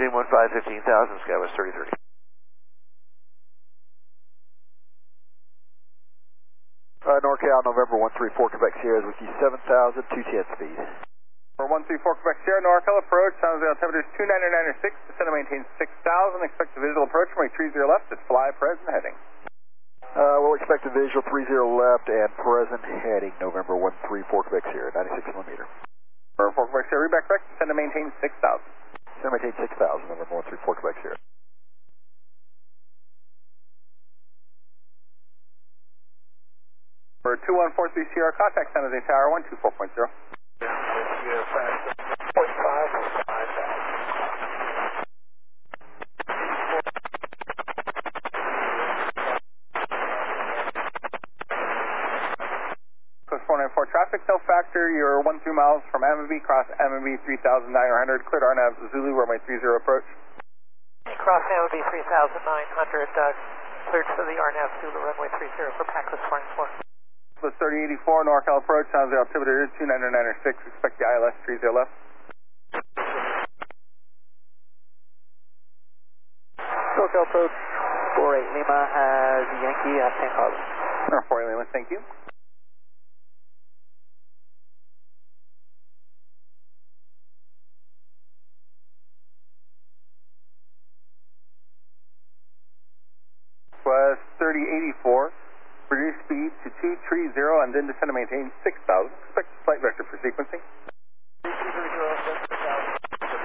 15,000, Skywest 3030. NorCal, November 134, Quebec Sierra, with you 7,000, 210 speed. For 134 Quebec Sierra, NorCal approach, San Jose altimeter is 299.6, descend and maintain 6,000, expect the visual approach, runway 30 left, at fly present heading. We'll expect a visual 30 left and present heading, November 134 Quebec Sierra, 96 millimeter. For 4 Quebec Sierra, reback correct, descend and maintain 6,000. Descend and maintain 6,000, November 134 Quebec Sierra. For 2143 Sierra, contact San Jose Tower 124.0. Coast 494 traffic, no factor, you're 13 miles from Amity, cross Amity 3,900, cleared RNAV Zulu, runway 30 approach. Cross Amity 3,900, cleared for the RNAV Zulu, runway 30 for Packers 494. Plus 3084, NorCal approach, San Jose altimeter is 299.6, expect the ILS 30 left. NorCal approach, 48 Lima has Yankee at St. Carlos. 48 Lima, thank you. Plus 3084. Reduce speed to 230 and then descend and maintain 6,000. Expect flight vector for sequencing. 330